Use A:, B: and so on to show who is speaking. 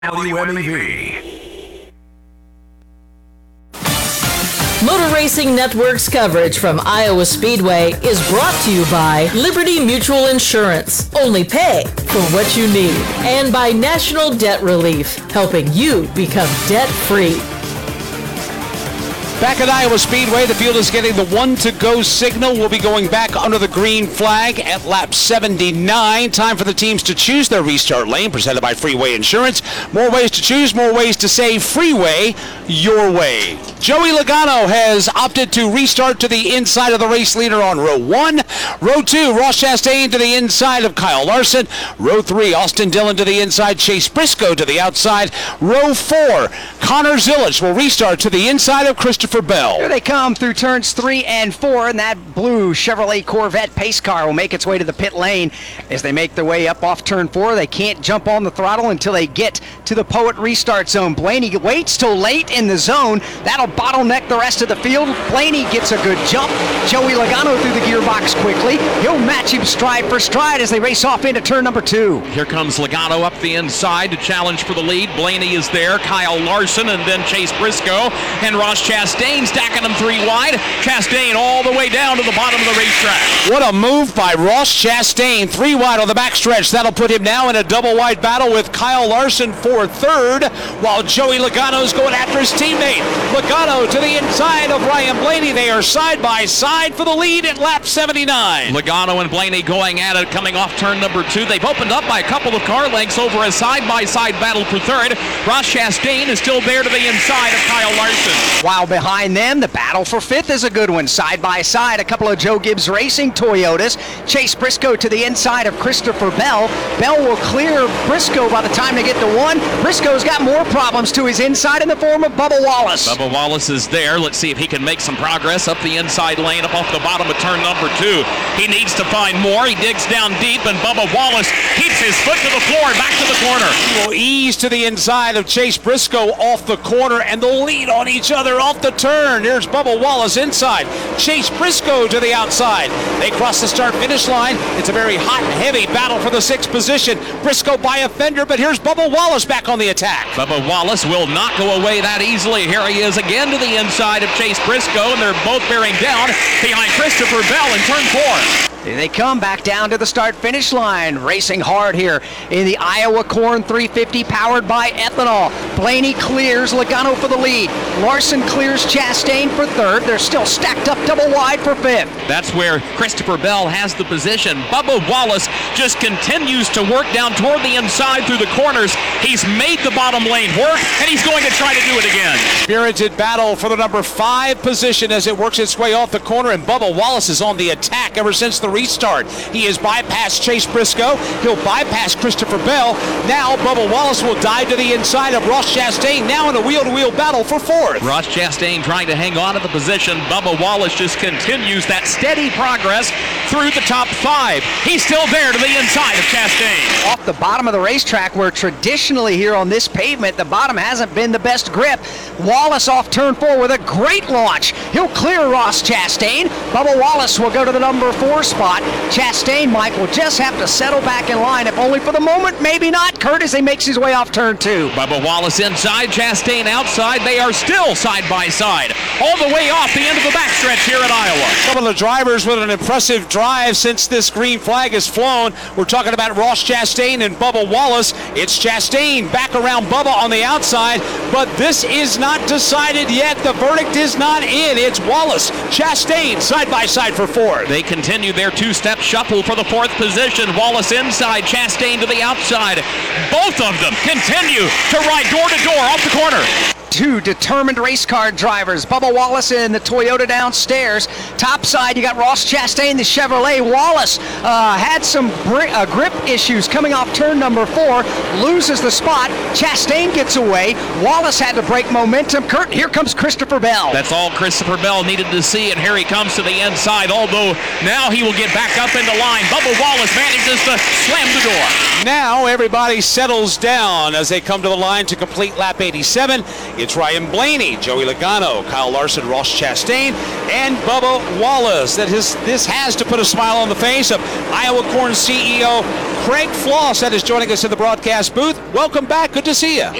A: WMEV.
B: Motor Racing Network's coverage from Iowa Speedway is brought to you by Liberty Mutual Insurance. Only pay for what you need. And by National Debt Relief, helping you become debt-free.
C: Back at Iowa Speedway, the field is getting the one-to-go signal. We'll be going back under the green flag at lap 79. Time for the teams to choose their restart lane, presented by Freeway Insurance. More ways to choose, more ways to save. Freeway, your way. Joey Logano has opted to restart to the inside of the race leader on row 1. Row 2, Ross Chastain to the inside of Kyle Larson. Row 3, Austin Dillon to the inside, Chase Briscoe to the outside. Row 4, Connor Zilisch will restart to the inside of Christopher Bell.
D: Here they come through turns 3 and 4, and that blue Chevrolet Corvette pace car will make its way to the pit lane. As they make their way up off turn 4, they can't jump on the throttle until they get to the Poet restart zone. Blaney waits till late in the zone. That'll bottleneck the rest of the field. Blaney gets a good jump. Joey Logano through the gearbox quickly. He'll match him stride for stride as they race off into turn number 2.
E: Here comes Logano up the inside to challenge for the lead. Blaney is there, Kyle Larson, and then Chase Briscoe and Ross Chastain stacking them 3 wide. Chastain all the way down to the bottom of the racetrack.
C: What a move by Ross Chastain. 3 wide on the backstretch. That'll put him now in a double wide battle with Kyle Larson for third, while Joey Logano's going after his teammate. Logano to the inside of Ryan Blaney. They are side by side for the lead at lap 79.
E: Logano and Blaney going at it, coming off turn number 2. They've opened up by a couple of car lengths over a side-by-side battle for third. Ross Chastain is still there to the inside of Kyle Larson.
D: While behind them, the battle for 5th is a good one. Side by side, a couple of Joe Gibbs Racing Toyotas. Chase Briscoe to the inside of Christopher Bell. Bell will clear Briscoe by the time they get to 1. Briscoe's got more problems to his inside in the form of Bubba Wallace.
E: Bubba Wallace is there. Let's see if he can make some progress up the inside lane, up off the bottom of turn number 2. He needs to find more. He digs down deep, and Bubba Wallace keeps his foot to the floor, back to the corner.
C: He will ease to the inside of Chase Briscoe off the corner, and they'll lead on each other off the turn. Here's Bubba Wallace inside. Chase Briscoe to the outside. They cross the start-finish line. It's a very hot and heavy battle for the 6th position. Briscoe by a fender, but here's Bubba Wallace back on the attack.
E: Bubba Wallace will not go away that easily. Here he is again to the inside of Chase Briscoe, and they're both bearing down behind Christopher Bell in turn 4.
D: Here they come back down to the start-finish line, racing hard here in the Iowa Corn 350 powered by ethanol. Blaney clears Logano for the lead. Larson clears Chastain for third. They're still stacked up double wide for 5th.
E: That's where Christopher Bell has the position. Bubba Wallace just continues to work down toward the inside through the corners. He's made the bottom lane work, and he's going to try to do it again.
C: Spirited battle for the number 5 position as it works its way off the corner, and Bubba Wallace is on the attack ever since the restart. He has bypassed Chase Briscoe. He'll bypass Christopher Bell. Now Bubba Wallace will dive to the inside of Ross Chastain, now in a wheel-to-wheel battle for 4th.
E: Ross Chastain trying to hang on to the position. Bubba Wallace just continues that steady progress through the top 5. He's still there to the inside of Chastain.
D: Off the bottom of the racetrack, where traditionally here on this pavement, the bottom hasn't been the best grip. Wallace off turn 4 with a great launch. He'll clear Ross Chastain. Bubba Wallace will go to the number 4 spot. Chastain, Mike, will just have to settle back in line, if only for the moment, maybe not. Kurt, as he makes his way off turn 2.
E: Bubba Wallace inside, Chastain outside. They are still side by side, all the way off the end of the backstretch here at Iowa.
C: Some of the drivers with an impressive drive since this green flag has flown. We're talking about Ross Chastain and Bubba Wallace. It's Chastain back around Bubba on the outside, but this is not decided yet. The verdict is not in. It's Wallace, Chastain side by side for 4th.
E: They continue their 2-step shuffle for the 4th position. Wallace inside, Chastain to the outside. Both of them continue to ride door to door off the corner.
D: 2 determined race car drivers. Bubba Wallace in the Toyota downstairs. Top side, you got Ross Chastain, the Chevrolet. Wallace had some grip issues coming off turn number 4. Loses the spot. Chastain gets away. Wallace had to break momentum. Kurt, here comes Christopher Bell.
E: That's all Christopher Bell needed to see, and here he comes to the inside, although now he will get back up into line. Bubba Wallace manages to slam the door.
C: Now everybody settles down as they come to the line to complete lap 87. It's Ryan Blaney, Joey Logano, Kyle Larson, Ross Chastain, and Bubba Wallace. This has to put a smile on the face of Iowa Corn CEO Craig Floss that is joining us in the broadcast booth. Welcome back. Good to see you.